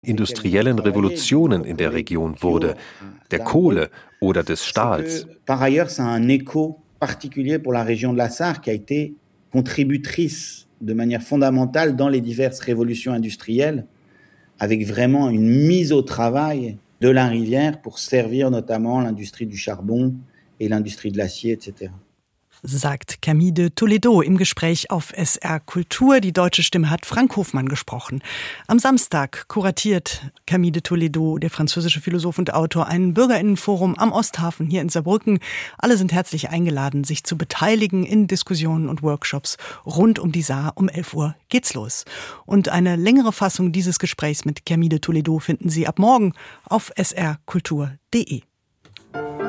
industriellen Revolutionen in der Region wurde, der Kohle oder des Stahls. Par ailleurs, ça a un écho particulier pour la région de la Sarre qui a été contributrice de manière fondamentale dans les diverses révolutions industrielles, avec vraiment une mise au travail de la rivière pour servir notamment l'industrie du charbon et l'industrie de l'acier, etc. Sagt Camille de Toledo im Gespräch auf SR Kultur. Die deutsche Stimme hat Frank Hofmann gesprochen. Am Samstag kuratiert Camille de Toledo, der französische Philosoph und Autor, ein BürgerInnenforum am Osthafen hier in Saarbrücken. Alle sind herzlich eingeladen, sich zu beteiligen in Diskussionen und Workshops rund um die Saar. Um 11 Uhr geht's los. Und eine längere Fassung dieses Gesprächs mit Camille de Toledo finden Sie ab morgen auf srkultur.de.